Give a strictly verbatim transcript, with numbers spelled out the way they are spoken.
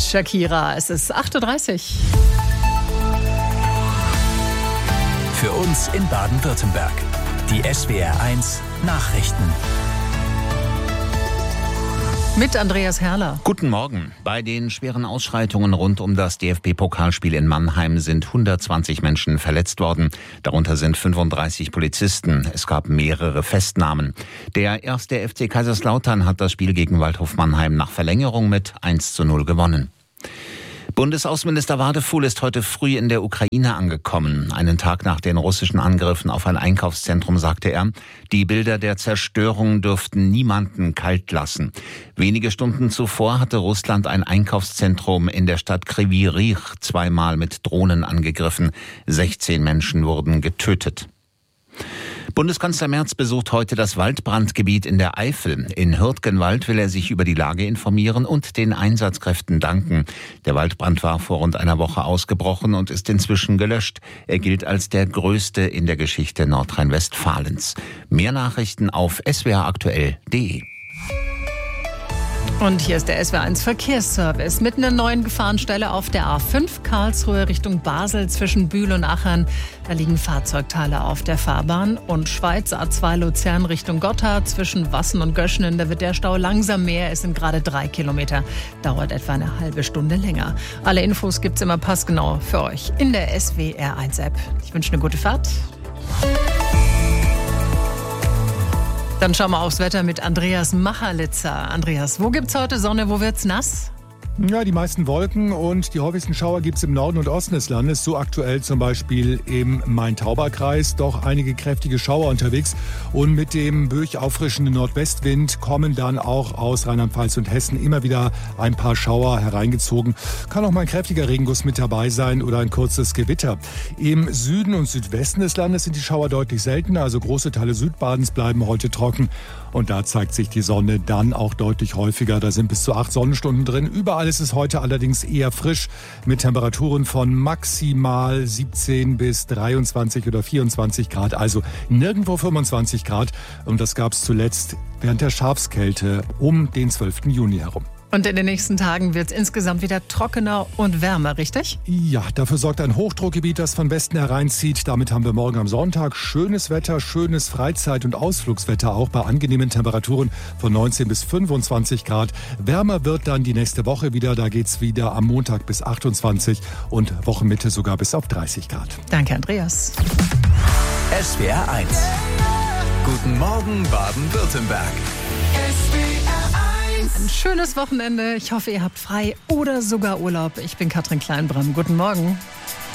Shakira. Es ist acht Uhr dreißig. Für uns in Baden-Württemberg. Die S W R eins Nachrichten. Mit Andreas Herrler. Guten Morgen. Bei den schweren Ausschreitungen rund um das D F B-Pokalspiel in Mannheim sind hundertzwanzig Menschen verletzt worden. Darunter sind fünfunddreißig Polizisten. Es gab mehrere Festnahmen. Der erste F C Kaiserslautern hat das Spiel gegen Waldhof Mannheim nach Verlängerung mit eins zu null gewonnen. Bundesaußenminister Wadefuhl ist heute früh in der Ukraine angekommen. Einen Tag nach den russischen Angriffen auf ein Einkaufszentrum sagte er, die Bilder der Zerstörung dürften niemanden kalt lassen. Wenige Stunden zuvor hatte Russland ein Einkaufszentrum in der Stadt Kryvyi Rih zweimal mit Drohnen angegriffen. sechzehn Menschen wurden getötet. Bundeskanzler Merz besucht heute das Waldbrandgebiet in der Eifel. In Hürtgenwald will er sich über die Lage informieren und den Einsatzkräften danken. Der Waldbrand war vor rund einer Woche ausgebrochen und ist inzwischen gelöscht. Er gilt als der größte in der Geschichte Nordrhein-Westfalens. Mehr Nachrichten auf s w r aktuell punkt d e. Und hier ist der S W R eins Verkehrsservice mit einer neuen Gefahrenstelle auf der A fünf Karlsruhe Richtung Basel zwischen Bühl und Achern. Da liegen Fahrzeugteile auf der Fahrbahn. Und Schweiz A zwei Luzern Richtung Gotthard zwischen Wassen und Göschenen. Da wird der Stau langsam mehr. Es sind gerade drei Kilometer. Dauert etwa eine halbe Stunde länger. Alle Infos gibt's immer passgenau für euch in der S W R eins App. Ich wünsche eine gute Fahrt. Dann schauen wir aufs Wetter mit Andreas Machalitzer. Andreas, wo gibt's heute Sonne, wo wird's nass? Ja, die meisten Wolken und die häufigsten Schauer gibt es im Norden und Osten des Landes. So aktuell zum Beispiel im Main-Tauber-Kreis. Doch einige kräftige Schauer unterwegs. Und mit dem böig auffrischenden Nordwestwind kommen dann auch aus Rheinland-Pfalz und Hessen immer wieder ein paar Schauer hereingezogen. Kann auch mal ein kräftiger Regenguss mit dabei sein oder ein kurzes Gewitter. Im Süden und Südwesten des Landes sind die Schauer deutlich seltener. Also große Teile Südbadens bleiben heute trocken. Und da zeigt sich die Sonne dann auch deutlich häufiger. Da sind bis zu acht Sonnenstunden drin. Überall ist es heute allerdings eher frisch mit Temperaturen von maximal siebzehn bis dreiundzwanzig oder vierundzwanzig Grad. Also nirgendwo fünfundzwanzig Grad. Und das gab es zuletzt während der Schafskälte um den zwölften Juni herum. Und in den nächsten Tagen wird es insgesamt wieder trockener und wärmer, richtig? Ja, dafür sorgt ein Hochdruckgebiet, das von Westen hereinzieht. Damit haben wir morgen am Sonntag schönes Wetter, schönes Freizeit- und Ausflugswetter, auch bei angenehmen Temperaturen von neunzehn bis fünfundzwanzig Grad. Wärmer wird dann die nächste Woche wieder. Da geht's wieder am Montag bis achtundzwanzig und Wochenmitte sogar bis auf dreißig Grad. Danke, Andreas. S W R eins. Guten Morgen, Baden-Württemberg. Ein schönes Wochenende. Ich hoffe, ihr habt frei oder sogar Urlaub. Ich bin Katrin Kleinbram. Guten Morgen.